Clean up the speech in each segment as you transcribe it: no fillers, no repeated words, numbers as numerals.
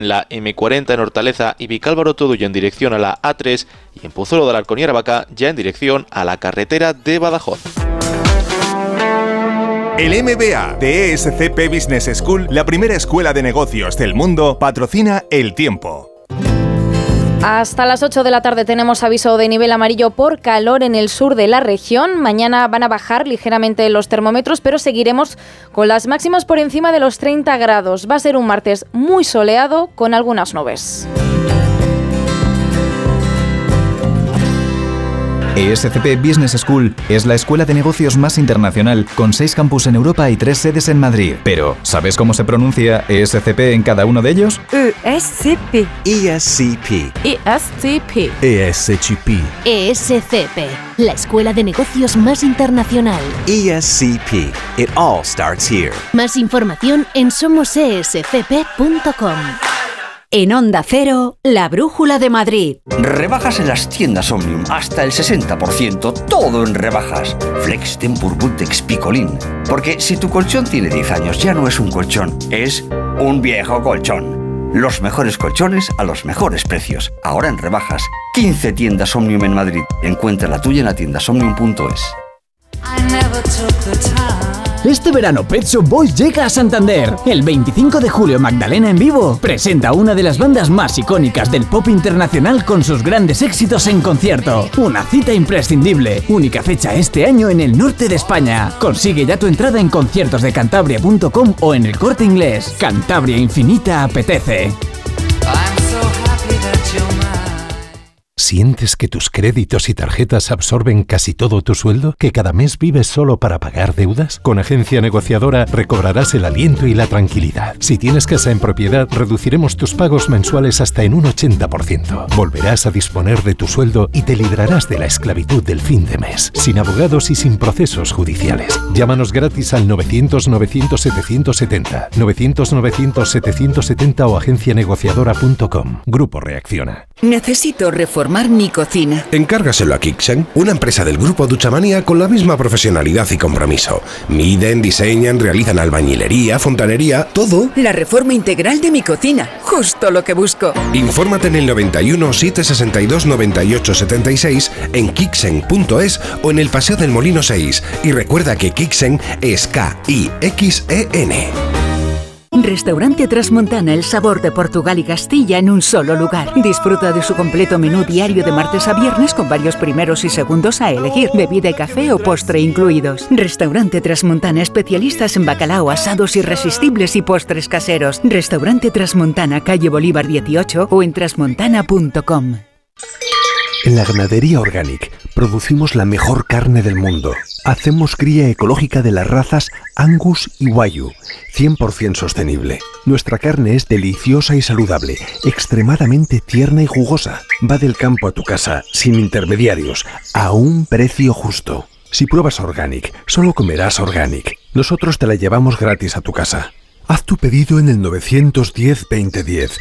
la M40 en Hortaleza y Vicálvaro Todullo en dirección a la A3 y en Pozuelo de Alarcón y Aravaca ya en dirección a la carretera de Badajoz. El MBA de ESCP Business School, la primera escuela de negocios del mundo, patrocina El Tiempo. Hasta las 8 de la tarde tenemos aviso de nivel amarillo por calor en el sur de la región. Mañana van a bajar ligeramente los termómetros, pero seguiremos con las máximas por encima de los 30 grados. Va a ser un martes muy soleado con algunas nubes. ESCP Business School es la escuela de negocios más internacional, con 6 campus en Europa y 3 sedes en Madrid. Pero, ¿sabes cómo se pronuncia ESCP en cada uno de ellos? ESCP. ESCP. ESCP. ESCP. ESCP, la escuela de negocios más internacional. ESCP. It all starts here. Más información en somosescp.com. En Onda Cero, la Brújula de Madrid. Rebajas en las tiendas Omnium, hasta el 60%, todo en rebajas. Flex, Tempur, Bultex, Picolín. Porque si tu colchón tiene 10 años, ya no es un colchón, es un viejo colchón. Los mejores colchones a los mejores precios. Ahora en rebajas. 15 tiendas Omnium en Madrid. Encuentra la tuya en la tiendasomnium.es. Este verano Pet Shop Boys llega a Santander. El 25 de julio Magdalena en vivo presenta una de las bandas más icónicas del pop internacional con sus grandes éxitos en concierto. Una cita imprescindible. Única fecha este año en el norte de España. Consigue ya tu entrada en conciertosdecantabria.com o en El Corte Inglés. Cantabria Infinita apetece. ¿Sientes que tus créditos y tarjetas absorben casi todo tu sueldo? ¿Que cada mes vives solo para pagar deudas? Con Agencia Negociadora recobrarás el aliento y la tranquilidad. Si tienes casa en propiedad, reduciremos tus pagos mensuales hasta en un 80%. Volverás a disponer de tu sueldo y te librarás de la esclavitud del fin de mes, sin abogados y sin procesos judiciales. Llámanos gratis al 900-900-770, 900-900-770 o agencianegociadora.com. Grupo Reacciona. Necesito reformar mi cocina. Encárgaselo a Kixen, una empresa del grupo Duchamania con la misma profesionalidad y compromiso. Miden, diseñan, realizan albañilería, fontanería, todo. La reforma integral de mi cocina, justo lo que busco. Infórmate en el 91 762 98 76 en kixen.es o en el Paseo del Molino 6. Y recuerda que Kixen es K-I-X-E-N. Restaurante Trasmontana, el sabor de Portugal y Castilla en un solo lugar. Disfruta de su completo menú diario de martes a viernes con varios primeros y segundos a elegir, bebida y café o postre incluidos. Restaurante Trasmontana, especialistas en bacalao, asados irresistibles y postres caseros. Restaurante Trasmontana, calle Bolívar 18 o en trasmontana.com. En la Ganadería Organic producimos la mejor carne del mundo. Hacemos cría ecológica de las razas Angus y Wagyu, 100% sostenible. Nuestra carne es deliciosa y saludable, extremadamente tierna y jugosa. Va del campo a tu casa, sin intermediarios, a un precio justo. Si pruebas Organic, solo comerás Organic. Nosotros te la llevamos gratis a tu casa. Haz tu pedido en el 910-2010,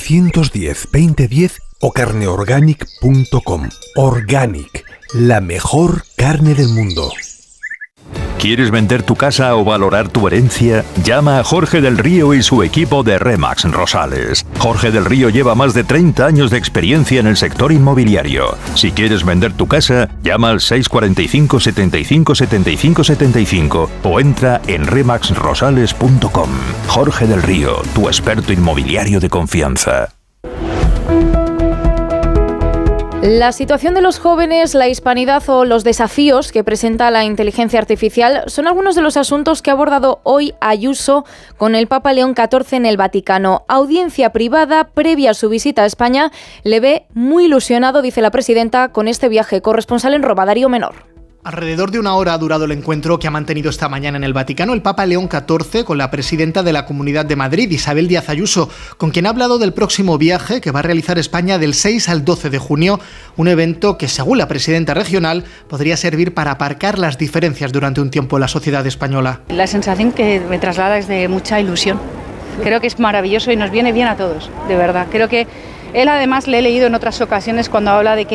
910-2010 o carneorganic.com. Organic, la mejor carne del mundo. ¿Quieres vender tu casa o valorar tu herencia? Llama a Jorge del Río y su equipo de Remax Rosales. Jorge del Río lleva más de 30 años de experiencia en el sector inmobiliario. Si quieres vender tu casa, llama al 645 75 75 75 o entra en remaxrosales.com. Jorge del Río, tu experto inmobiliario de confianza. La situación de los jóvenes, la hispanidad o los desafíos que presenta la inteligencia artificial son algunos de los asuntos que ha abordado hoy Ayuso con el Papa León XIV en el Vaticano. Audiencia privada previa a su visita a España. Le ve muy ilusionado, dice la presidenta, con este viaje. Corresponsal en Roma, Darío Menor. Alrededor de una hora ha durado el encuentro que ha mantenido esta mañana en el Vaticano el Papa León XIV con la presidenta de la Comunidad de Madrid, Isabel Díaz Ayuso, con quien ha hablado del próximo viaje que va a realizar España del 6 al 12 de junio, un evento que, según la presidenta regional, podría servir para aparcar las diferencias durante un tiempo en la sociedad española. La sensación que me traslada es de mucha ilusión. Creo que es maravilloso y nos viene bien a todos, de verdad. Creo que él, además, le he leído en otras ocasiones cuando habla de que